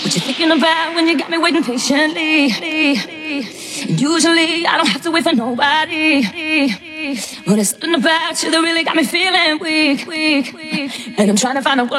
What you thinking about when you got me waiting patiently? Usually I don't have to wait for nobody, but it's something about you that really got me feeling weak. And I'm trying to find a word